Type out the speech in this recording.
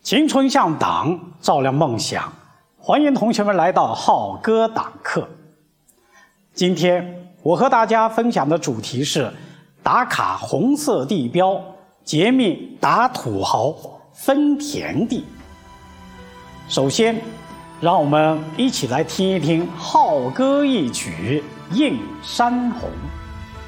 青春向党，照亮梦想。欢迎同学们来到浩哥党课。今天我和大家分享的主题是打卡红色地标，揭秘打土豪分田地。首先，让我们一起来听一听浩哥一曲《映山红》。